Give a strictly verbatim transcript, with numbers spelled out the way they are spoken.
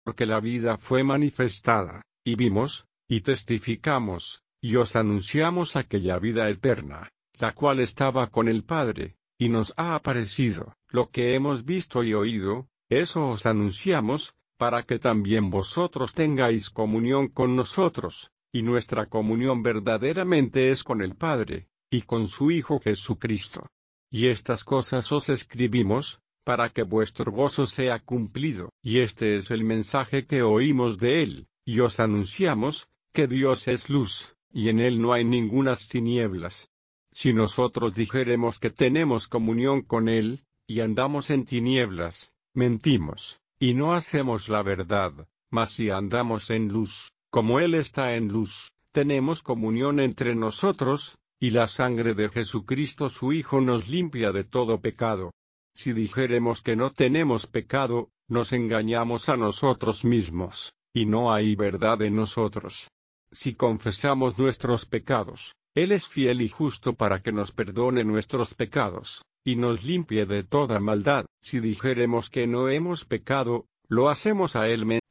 Porque la vida fue manifestada, y vimos, y testificamos, y os anunciamos aquella vida eterna, la cual estaba con el Padre, y nos ha aparecido. Lo que hemos visto y oído, eso os anunciamos, para que también vosotros tengáis comunión con nosotros, y nuestra comunión verdaderamente es con el Padre, y con su Hijo Jesucristo. Y estas cosas os escribimos, para que vuestro gozo sea cumplido. Y este es el mensaje que oímos de Él, y os anunciamos, que Dios es luz, y en Él no hay ningunas tinieblas. Si nosotros dijéremos que tenemos comunión con Él, y andamos en tinieblas, mentimos, y no hacemos la verdad. Mas si andamos en luz, como Él está en luz, tenemos comunión entre nosotros, y la sangre de Jesucristo su Hijo nos limpia de todo pecado. Si dijéremos que no tenemos pecado, nos engañamos a nosotros mismos, y no hay verdad en nosotros. Si confesamos nuestros pecados, Él es fiel y justo para que nos perdone nuestros pecados, y nos limpie de toda maldad. Si dijéremos que no hemos pecado, lo hacemos a Él